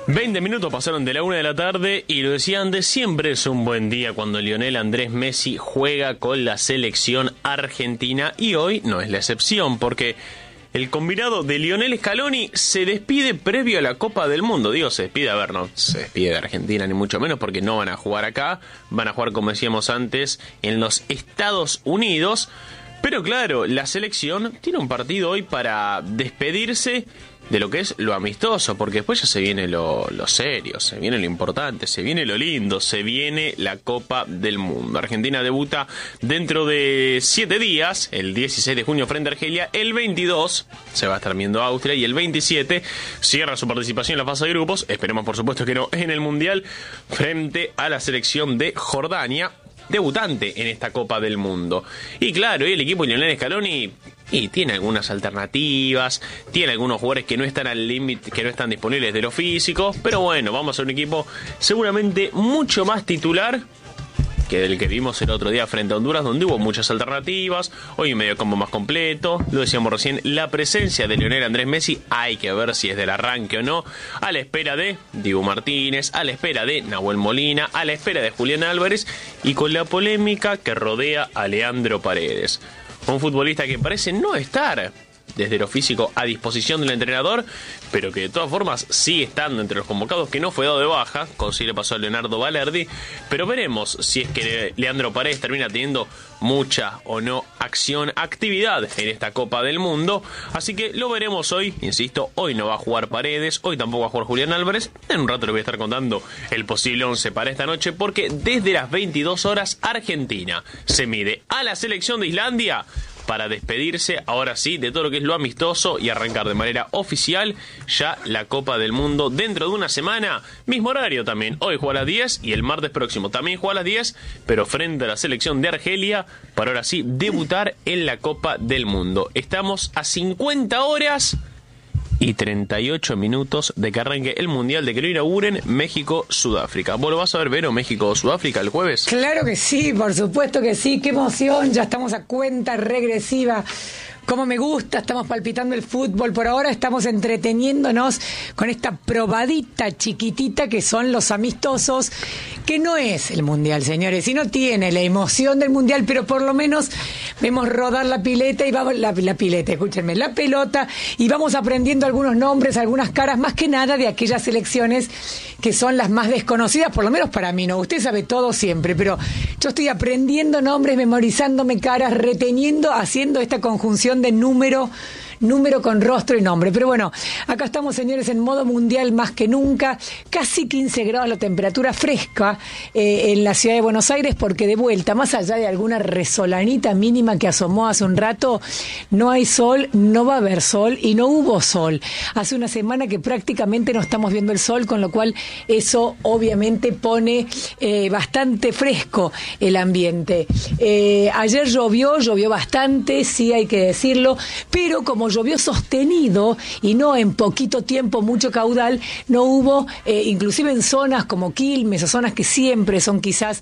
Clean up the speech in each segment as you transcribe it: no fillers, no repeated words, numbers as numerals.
20 minutos pasaron de la 1 de la tarde y lo decía antes, siempre es un buen día cuando Lionel Andrés Messi juega con la selección argentina y hoy no es la excepción porque el combinado de Lionel Scaloni se despide previo a la Copa del Mundo. Digo, se despide, a ver, no se despide de Argentina ni mucho menos porque no van a jugar acá, van a jugar, como decíamos antes, en los Estados Unidos. Pero claro, la selección tiene un partido hoy para despedirse de lo que es lo amistoso, porque después ya se viene lo serio, se viene lo importante, se viene lo lindo, se viene la Copa del Mundo. Argentina debuta dentro de 7 días, el 16 de junio frente a Argelia, el 22 se va a estar viendo Austria y el 27 cierra su participación en la fase de grupos, esperemos por supuesto que no, en el Mundial, frente a la selección de Jordania, debutante en esta Copa del Mundo. Y claro, el equipo de Lionel Scaloni y tiene algunas alternativas, tiene algunos jugadores que no están al límite, que no están disponibles de lo físico, pero bueno, vamos a ser un equipo seguramente mucho más titular que del que vimos el otro día frente a Honduras, donde hubo muchas alternativas, hoy un medio combo más completo, lo decíamos recién, la presencia de Lionel Andrés Messi, hay que ver si es del arranque o no, a la espera de Dibu Martínez, a la espera de Nahuel Molina, a la espera de Julián Álvarez, y con la polémica que rodea a Leandro Paredes, un futbolista que parece no estar desde lo físico a disposición del entrenador, pero que de todas formas sigue estando entre los convocados, que no fue dado de baja, como sí le pasó a Leonardo Balerdi, pero veremos si es que Leandro Paredes termina teniendo mucha o no actividad en esta Copa del Mundo, así que lo veremos hoy, insisto, hoy no va a jugar Paredes, hoy tampoco va a jugar Julián Álvarez, en un rato le voy a estar contando el posible 11 para esta noche, porque desde las 22 horas Argentina se mide a la selección de Islandia para despedirse, ahora sí, de todo lo que es lo amistoso y arrancar de manera oficial ya la Copa del Mundo dentro de una semana, mismo horario también, hoy juega a las 10 y el martes próximo también juega a las 10, pero frente a la selección de Argelia, para ahora sí debutar en la Copa del Mundo. Estamos a 50 horas y 38 minutos de que arranque el Mundial, de que lo inauguren México-Sudáfrica. ¿Vos lo vas a ver, Vero, México-Sudáfrica el jueves? Claro que sí, por supuesto que sí. ¡Qué emoción! Ya estamos a cuenta regresiva. Como me gusta, estamos palpitando el fútbol. Por ahora estamos entreteniéndonos con esta probadita chiquitita que son los amistosos, que no es el Mundial, señores, y no tiene la emoción del Mundial, pero por lo menos vemos rodar la pileta y vamos, la pileta, escúchenme, la pelota, y vamos aprendiendo algunos nombres, algunas caras, más que nada de aquellas selecciones que son las más desconocidas, por lo menos para mí, ¿no? Usted sabe todo siempre, pero yo estoy aprendiendo nombres, memorizándome caras, reteniendo, haciendo esta conjunción de número con rostro y nombre. Pero bueno, acá estamos, señores, en modo mundial más que nunca, casi 15 grados la temperatura fresca en la ciudad de Buenos Aires, porque de vuelta, más allá de alguna resolanita mínima que asomó hace un rato, no hay sol, no va a haber sol y no hubo sol. Hace una semana que prácticamente no estamos viendo el sol, con lo cual eso obviamente pone bastante fresco el ambiente. Ayer llovió bastante, sí hay que decirlo, pero como llovió sostenido y no en poquito tiempo, mucho caudal, no hubo, inclusive en zonas como Quilmes, o zonas que siempre son quizás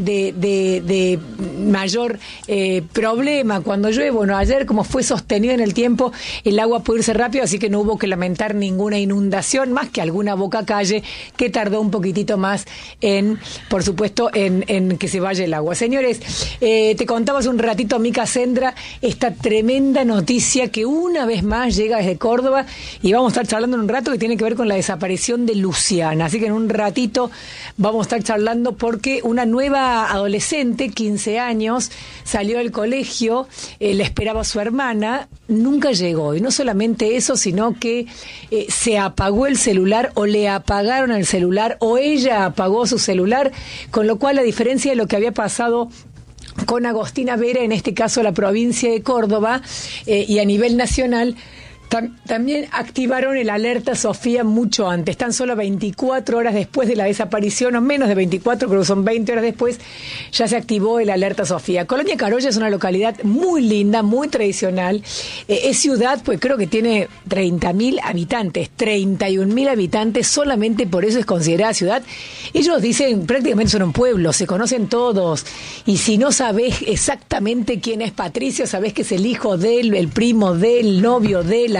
de mayor problema cuando llueve. Bueno, ayer como fue sostenido en el tiempo, el agua pudo irse rápido, así que no hubo que lamentar ninguna inundación, más que alguna boca calle que tardó un poquitito más en, por supuesto, en que se vaya el agua. Señores, te contaba hace un ratito, Mica Sendra, esta tremenda noticia que una vez más llega desde Córdoba, y vamos a estar charlando en un rato, que tiene que ver con la desaparición de Luciana. Así que en un ratito vamos a estar charlando, porque una nueva adolescente, 15 años, salió del colegio, le esperaba a su hermana, nunca llegó. Y no solamente eso, sino que se apagó el celular, o le apagaron el celular, o ella apagó su celular, con lo cual, a diferencia de lo que había pasado con Agostina Vera, en este caso la provincia de Córdoba, y a nivel nacional, también activaron el alerta Sofía mucho antes, tan solo 24 horas después de la desaparición, o menos de 24, creo que son 20 horas después, ya se activó el alerta Sofía. Colonia Carolla es una localidad muy linda, muy tradicional, es ciudad, pues creo que tiene 30.000 habitantes, 31.000 habitantes, solamente por eso es considerada ciudad. Ellos dicen, prácticamente son un pueblo, se conocen todos, y si no sabés exactamente quién es Patricio, sabés que es el hijo de él, el primo del novio de la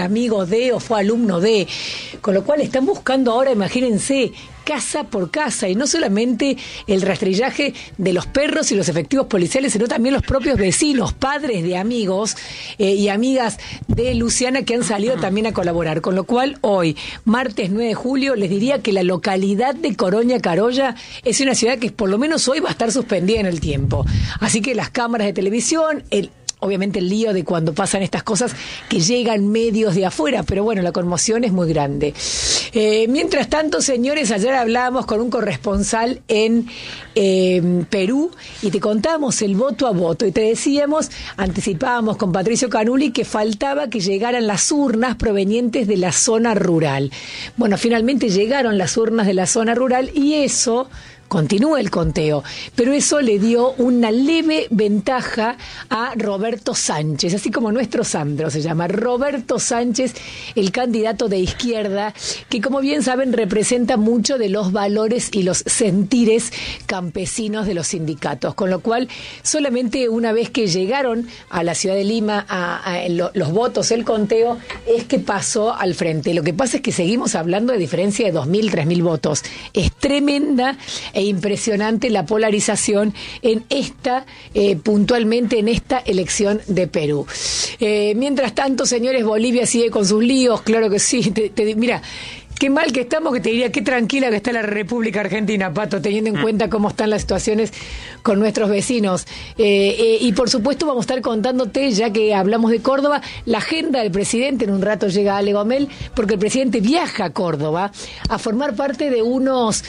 amigo de o fue alumno de, con lo cual están buscando ahora, imagínense, casa por casa, y no solamente el rastrillaje de los perros y los efectivos policiales, sino también los propios vecinos, padres de amigos y amigas de Luciana que han salido también a colaborar, con lo cual hoy, martes 9 de julio, les diría que la localidad de Coroña Carolla es una ciudad que por lo menos hoy va a estar suspendida en el tiempo, así que las cámaras de televisión, obviamente el lío de cuando pasan estas cosas que llegan medios de afuera, pero bueno, la conmoción es muy grande. Mientras tanto, señores, ayer hablábamos con un corresponsal en Perú y te contábamos el voto a voto y te decíamos, anticipábamos con Patricio Canuli que faltaba que llegaran las urnas provenientes de la zona rural. Bueno, finalmente llegaron las urnas de la zona rural y eso... Continúa el conteo, pero eso le dio una leve ventaja a Roberto Sánchez, así como nuestro Sandro se llama, Roberto Sánchez, el candidato de izquierda, que como bien saben representa mucho de los valores y los sentires campesinos de los sindicatos, con lo cual solamente una vez que llegaron a la ciudad de Lima los votos, el conteo, es que pasó al frente. Lo que pasa es que seguimos hablando de diferencia de 2.000, 3.000 votos. Es tremenda e impresionante la polarización en puntualmente en esta elección de Perú. Mientras tanto, señores, Bolivia sigue con sus líos, claro que sí. Mira, qué mal que estamos, que te diría qué tranquila que está la República Argentina, Pato, teniendo en cuenta cómo están las situaciones con nuestros vecinos. Y por supuesto vamos a estar contándote, ya que hablamos de Córdoba, la agenda del presidente. En un rato llega Ale Gomel, porque el presidente viaja a Córdoba a formar parte de unos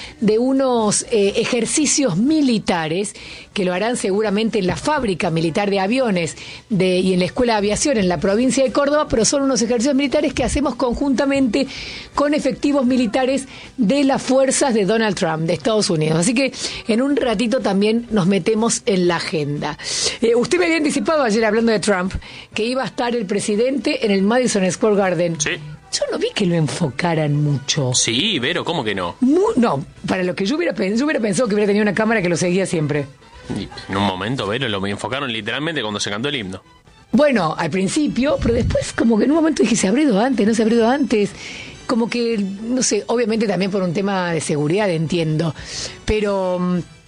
ejercicios militares que lo harán seguramente en la fábrica militar de aviones y en la Escuela de Aviación en la provincia de Córdoba, pero son unos ejercicios militares que hacemos conjuntamente con efectivos militares de las fuerzas de Donald Trump, de Estados Unidos. Así que en un ratito también nos metemos en la agenda. Usted me había anticipado ayer, hablando de Trump, que iba a estar el presidente en el Madison Square Garden. Sí. Yo no vi que lo enfocaran mucho. Sí, Vero, ¿cómo que no? No, para lo que yo hubiera pensado que hubiera tenido una cámara que lo seguía siempre. Y en un momento, Vero, lo enfocaron literalmente cuando se cantó el himno. Bueno, al principio, pero después como que en un momento dije, ¿se habrá ido antes? ¿No se habrá ido antes? Como que, no sé, obviamente también por un tema de seguridad, entiendo, pero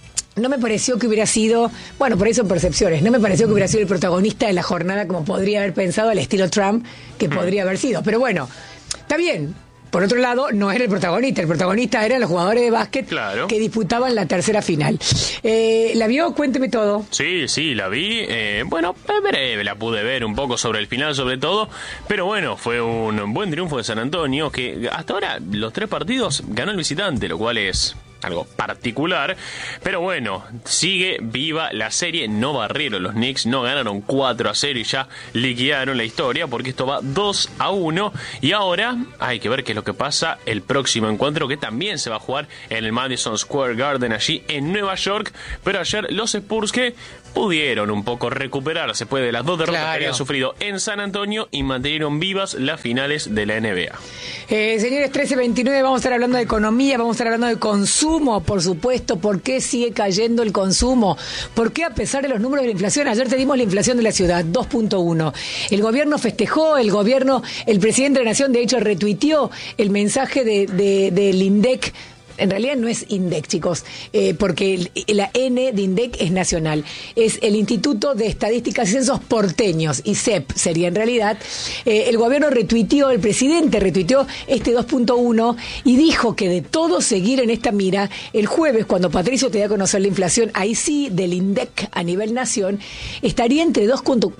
no me pareció que hubiera sido, bueno, por ahí son percepciones, no me pareció que hubiera sido el protagonista de la jornada como podría haber pensado al estilo Trump, que podría haber sido, pero bueno, está bien. Por otro lado, no era el protagonista eran los jugadores de básquet, claro, que disputaban la tercera final. ¿La vio? Cuénteme todo. Sí, la vi. Bueno, breve, la pude ver un poco sobre el final, sobre todo. Pero bueno, fue un buen triunfo de San Antonio, que hasta ahora los 3 partidos ganó el visitante, lo cual es algo particular, pero bueno, sigue viva la serie. No barrieron los Knicks, no ganaron 4-0 y ya liquidaron la historia, porque esto va 2-1 y ahora hay que ver qué es lo que pasa el próximo encuentro, que también se va a jugar en el Madison Square Garden allí en Nueva York. Pero ayer los Spurs, que pudieron un poco recuperarse después de las 2 derrotas que habían sufrido en San Antonio, y mantuvieron vivas las finales de la NBA. Señores, 13:29, vamos a estar hablando de economía, vamos a estar hablando de consumo, por supuesto. ¿Por qué sigue cayendo el consumo? ¿Por qué, a pesar de los números de la inflación? Ayer tenemos la inflación de la ciudad, 2.1. El gobierno festejó, el presidente de la Nación, de hecho, retuiteó el mensaje del INDEC. En realidad no es INDEC, chicos, porque la N de INDEC es nacional. Es el Instituto de Estadísticas y Censos Porteños, ICEP sería en realidad. El gobierno el presidente retuiteó este 2.1 y dijo que de todo seguir en esta mira, el jueves, cuando Patricio te dé a conocer la inflación, ahí sí, del INDEC a nivel nación, estaría entre 2.4,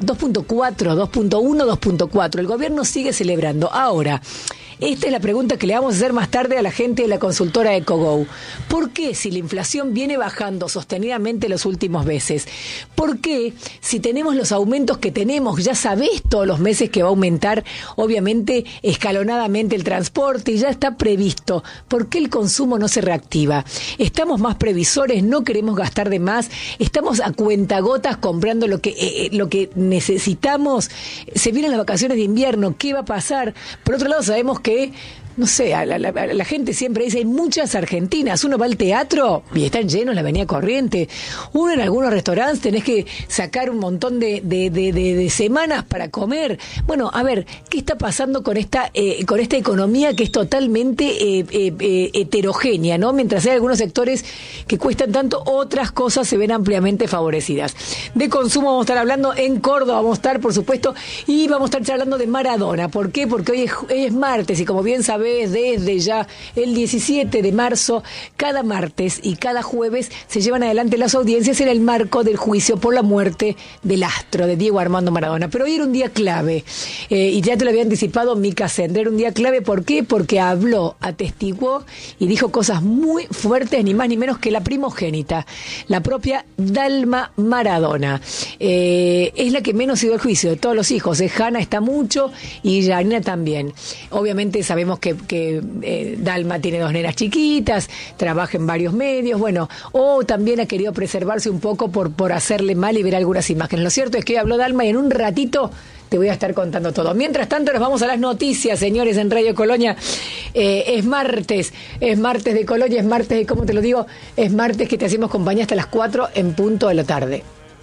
2.1, 2.4. El gobierno sigue celebrando. Ahora, esta es la pregunta que le vamos a hacer más tarde a la gente de la consultora EcoGo. ¿Por qué, si la inflación viene bajando sostenidamente los últimos meses? ¿Por qué, si tenemos los aumentos que tenemos, ya sabés todos los meses que va a aumentar, obviamente, escalonadamente el transporte y ya está previsto? ¿Por qué el consumo no se reactiva? ¿Estamos más previsores? ¿No queremos gastar de más? ¿Estamos a cuentagotas comprando lo que necesitamos? Se vienen las vacaciones de invierno, ¿qué va a pasar? Por otro lado, sabemos que no sé, la gente siempre dice, hay muchas argentinas, uno va al teatro y están llenos la Avenida Corrientes, uno en algunos restaurantes tenés que sacar un montón de semanas para comer. Bueno, a ver, ¿qué está pasando con esta economía que es totalmente heterogénea, ¿no? Mientras hay algunos sectores que cuestan tanto, otras cosas se ven ampliamente favorecidas. De consumo vamos a estar hablando en Córdoba, vamos a estar, por supuesto, y vamos a estar charlando de Maradona. ¿Por qué? Porque hoy es martes y como bien sabés, desde ya el 17 de marzo, cada martes y cada jueves se llevan adelante las audiencias en el marco del juicio por la muerte del astro, de Diego Armando Maradona. Pero hoy era un día clave, y ya te lo había anticipado Mica Sendra, era un día clave, ¿por qué? Porque habló, atestiguó y dijo cosas muy fuertes, ni más ni menos que la primogénita, la propia Dalma Maradona. Es la que menos dio el juicio de todos los hijos. Hanna está mucho y Janina también. Obviamente sabemos que Dalma tiene 2 nenas chiquitas, trabaja en varios medios, bueno, o también ha querido preservarse un poco por hacerle mal y ver algunas imágenes. Lo cierto es que hoy habló Dalma y en un ratito te voy a estar contando todo. Mientras tanto, nos vamos a las noticias, señores, en Radio Colonia. Es martes de Colonia, es martes de, ¿cómo te lo digo? Es martes que te hacemos compañía hasta las 4 en punto de la tarde.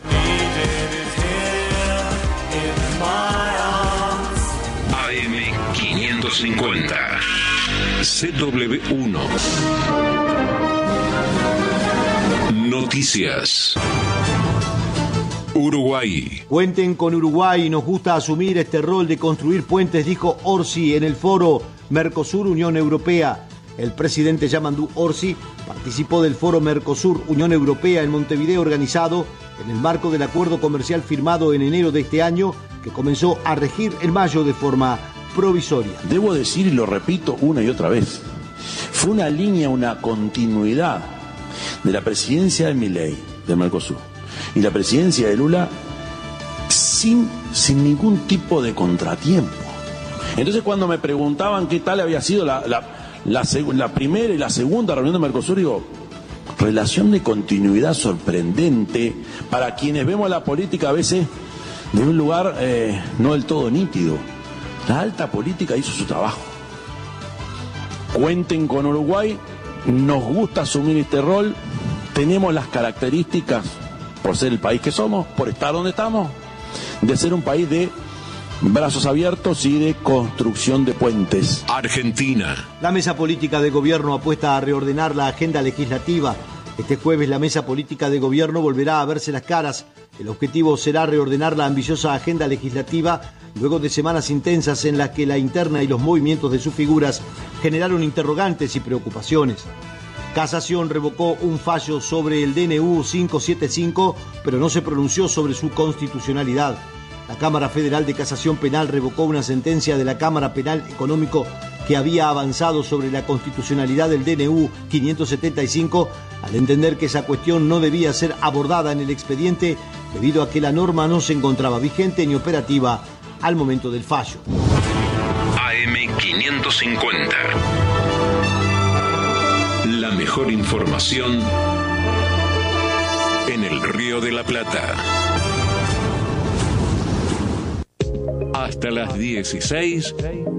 AM550 CW1 Noticias. Uruguay. Cuenten con Uruguay, nos gusta asumir este rol de construir puentes, dijo Orsi en el foro Mercosur-Unión Europea. El presidente Yamandú Orsi participó del foro Mercosur-Unión Europea en Montevideo, organizado en el marco del acuerdo comercial firmado en enero de este año, que comenzó a regir en mayo de forma provisoria. Debo decir, y lo repito una y otra vez, fue una línea, una continuidad de la presidencia de Milei, de Mercosur, y la presidencia de Lula sin ningún tipo de contratiempo. Entonces, cuando me preguntaban qué tal había sido la primera y la segunda reunión de Mercosur, digo, relación de continuidad sorprendente para quienes vemos la política a veces de un lugar no del todo nítido. La alta política hizo su trabajo. Cuenten con Uruguay, nos gusta asumir este rol, tenemos las características, por ser el país que somos, por estar donde estamos, de ser un país de brazos abiertos y de construcción de puentes. Argentina. La mesa política de gobierno apuesta a reordenar la agenda legislativa. Este jueves la mesa política de gobierno volverá a verse las caras. El objetivo será reordenar la ambiciosa agenda legislativa luego de semanas intensas en las que la interna y los movimientos de sus figuras generaron interrogantes y preocupaciones. Casación revocó un fallo sobre el DNU 575, pero no se pronunció sobre su constitucionalidad. La Cámara Federal de Casación Penal revocó una sentencia de la Cámara Penal Económico que había avanzado sobre la constitucionalidad del DNU 575, al entender que esa cuestión no debía ser abordada en el expediente debido a que la norma no se encontraba vigente ni operativa al momento del fallo. AM550. La mejor información en el Río de la Plata. Hasta las 16.